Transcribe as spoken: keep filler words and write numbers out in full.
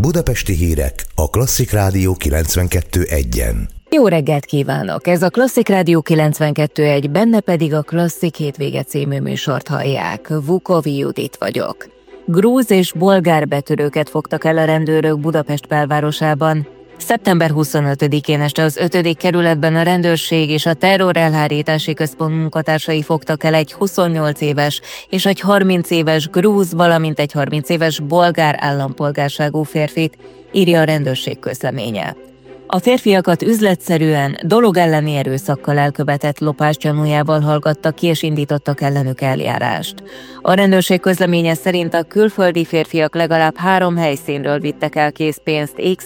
Budapesti hírek a Klasszik Rádió kilencvenkettő egyen. Jó reggelt kívánok! Ez a Klasszik Rádió kilencvenkettő egy, benne pedig a Klasszik hétvége című műsort hallják. Vukovi Judit vagyok. Grúz és bolgár betörőket fogtak el a rendőrök Budapest belvárosában. szeptember huszonötödikén este az ötödik kerületben a rendőrség és a terrorelhárítási központ munkatársai fogtak el egy huszonnyolc éves és egy harminc éves grúz, valamint egy harminc éves bolgár állampolgárságú férfit, írja a rendőrség közleménye. A férfiakat üzletszerűen, dolog elleni erőszakkal elkövetett lopás gyanújával hallgattak ki és indítottak ellenük eljárást. A rendőrség közleménye szerint a külföldi férfiak legalább három helyszínről vittek el készpénzt,